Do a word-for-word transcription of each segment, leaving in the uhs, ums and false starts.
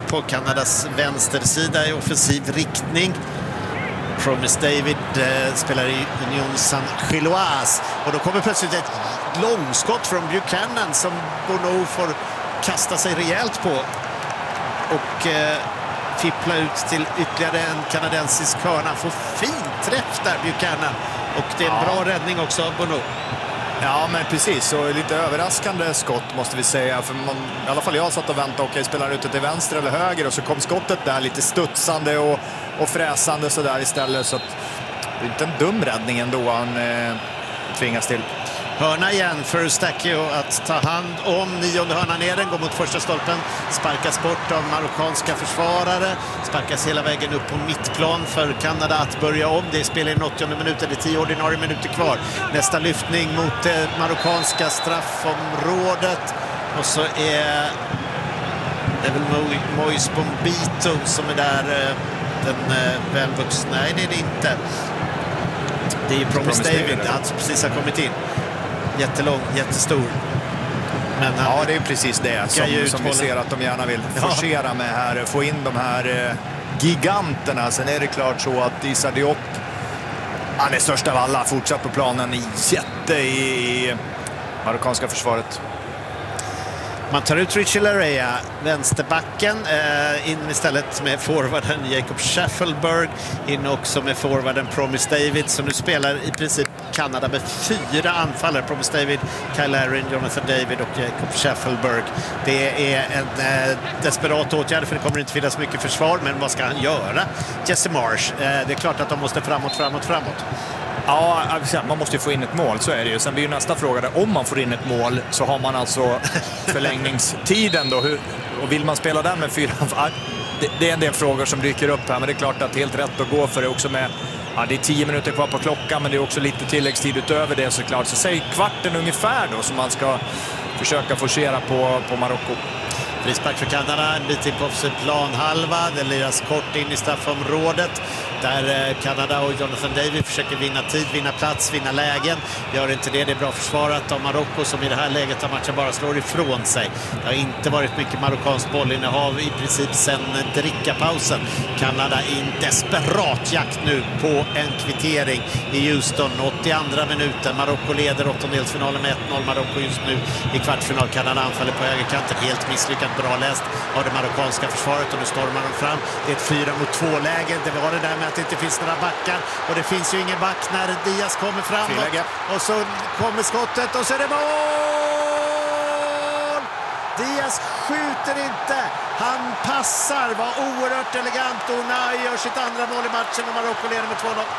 på Kanadas vänstersida i offensiv riktning. Promise David eh, spelar i Union Saint-Gilloise och då kommer plötsligt ett långskott från Buchanan som Bono får kasta sig rejält på och eh, fippla ut till ytterligare en kanadensisk hörna. Får fin träff där Buchanan och det är en ja. bra räddning också av Bono. Ja, men precis. Och lite överraskande skott måste vi säga. För man, i alla fall jag satt och väntade. Okej, spelar ut till vänster eller höger? Och så kom skottet där lite studsande och, och fräsande så där istället. Så att, det är inte en dum räddning ändå han eh, tvingas till. Hörna igen för Stacchio att ta hand om. Nionde hörnan ner, den går mot första stolpen. Sparkas bort av marockanska försvarare. Sparkas hela vägen upp på mittplan för Kanada att börja om. Det spelar in åttionde minuten, det är tio ordinarie minuter kvar. Nästa lyftning mot det marockanska straffområdet. Och så är det väl Mo- Moise Bombito som är där. Den välvuxna. Nej, det är det inte. Det är ju Promise David, han som precis har kommit in. Jättelång, jättestor. Men ja, det är precis det som, som vi ser att de gärna vill forcera ja. med här. Få in de här eh, giganterna. Sen är det klart så att Issa Diop, han är störst av alla, fortsatt på planen. Jätte i, i marockanska försvaret. Man tar ut Richie Larea, vänsterbacken, eh, in istället med forwarden Jacob Schaffelberg, in också med forwarden Promise David, som nu spelar i princip Kanada med fyra anfallare. Promise David, Kyle Larin, Jonathan David och Jacob Schaffelberg. Det är en eh, desperat åtgärd för det kommer inte finnas mycket försvar, men vad ska han göra? Jesse Marsh, eh, det är klart att de måste framåt, framåt, framåt. Ja, man måste ju få in ett mål, så är det ju. Sen blir ju nästa fråga där, om man får in ett mål så har man alltså förlängningstiden då. Hur, och vill man spela den med fyra? Det, det är en del frågor som dyker upp här, men det är klart att det är helt rätt att gå för det också med. Ja, det är tio minuter kvar på klockan, men det är också lite tilläggstid utöver det såklart. Så säg kvarten ungefär då som man ska försöka forcera på, på Marocko. Frispark för Kanada, en bit in på offensiv planhalva. Det liras kort in i straffområdet. Där Kanada och Jonathan David försöker vinna tid, vinna plats, vinna lägen. Gör inte det, det är bra försvarat av Marocko som i det här läget av matchen bara slår ifrån sig. Det har inte varit mycket marockansk bollinnehav i princip sedan drickapausen. Kanada i en desperat jakt nu på en kvittering i Houston. åttioandra minuten, Marocko leder åttondelsfinalen med ett noll. Marocko just nu i kvartsfinal. Kanada anfaller på högerkanten, helt misslyckat, bra läst av det marockanska försvaret och nu stormar de fram. Det är ett fyra mot två läge. Det var det där med att det inte finns några backar och det finns ju ingen back när Diaz kommer fram och, och så kommer skottet och så är det mål! Diaz skjuter inte, han passar, var oerhört elegant och Unai gör sitt andra mål i matchen och Marocko leder med två noll.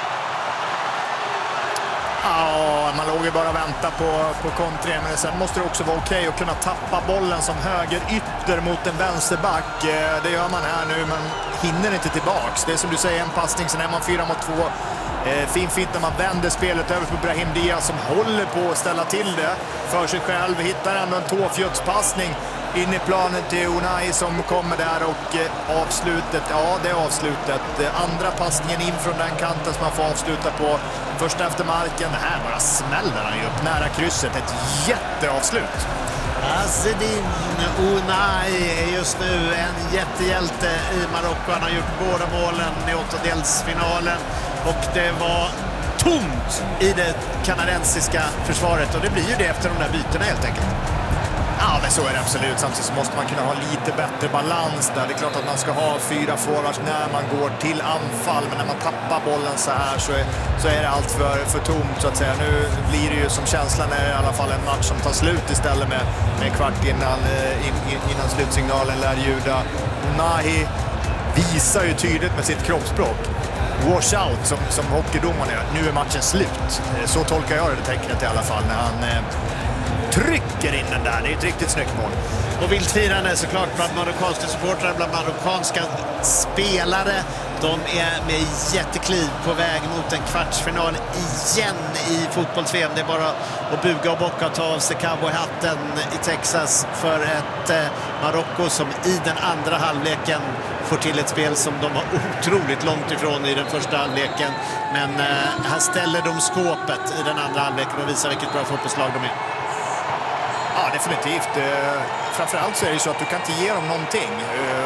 Ja, man låg ju bara och vänta på, på kontring, men sen måste det också vara okej okay att kunna tappa bollen som höger ytter mot en vänsterback. Det gör man här nu, men hinner inte tillbaks. Det är som du säger, en passning, sen är man fyra mot två. Eh, fin fint när man vänder spelet över på Brahim Diaz som håller på att ställa till det för sig själv. Hittar ändå en tåfjötspassning in i planen till Unai som kommer där och eh, avslutet, ja det är avslutet. Eh, andra passningen in från den kanten som man får avsluta på. Första efter marken, det här bara smäller han ju upp nära krysset. Ett jätteavslut. Azzedine Unai är just nu en jättehjälte i Marocko. Han har gjort båda målen i åttondelsfinalen och det var tomt i det kanadensiska försvaret och det blir ju det efter de där bytena helt enkelt. Ja, men så är det absolut. Samtidigt så måste man kunna ha lite bättre balans där. Det är klart att man ska ha fyra forwards när man går till anfall. Men när man tappar bollen så här så är, så är det allt för, för tomt så att säga. Nu blir det ju som känslan är i alla fall en match som tar slut istället med, med en kvart innan, in, in, innan slutsignalen lär ljuda. Nahi visar ju tydligt med sitt kroppsspråk. Wash out som, som hockeydomaren är. Nu är matchen slut. Så tolkar jag det tecknet i alla fall när han eh, trycker in den där. Det är ett riktigt snyggt mål. Och vildfirande såklart bland marockanska supportrar, bland marockanska spelare. De är med jättekliv på väg mot en kvartsfinal igen i fotbolls-V M. Det är bara att buga och bocka och ta av sig cowboyhatten i Texas för ett eh, Marocko som i den andra halvleken får till ett spel som de var otroligt långt ifrån i den första halvleken. Men eh, här ställer de skåpet i den andra halvleken och visar vilket bra fotbollslag de är. Ja, definitivt. Framförallt så är det så att du kan inte ge dem någonting.